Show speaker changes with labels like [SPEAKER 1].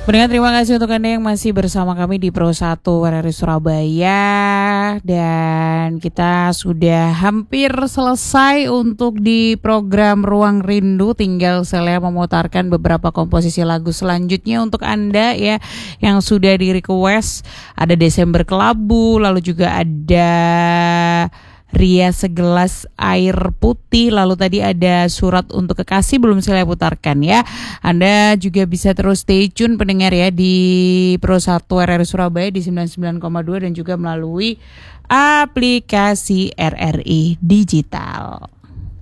[SPEAKER 1] Pendengar, terima kasih untuk Anda yang masih bersama kami di Pro 1 RRI Surabaya. Dan kita sudah hampir selesai untuk di program Ruang Rindu. Tinggal saya memutarkan beberapa komposisi lagu selanjutnya untuk Anda ya, yang sudah di request. Ada Desember Kelabu, lalu juga ada Ria Segelas Air Putih, lalu tadi ada Surat untuk Kekasih, belum saya putarkan ya. Anda juga bisa terus stay tune pendengar ya di Pro 1 RRI Surabaya di 99,2 dan juga melalui aplikasi RRI Digital.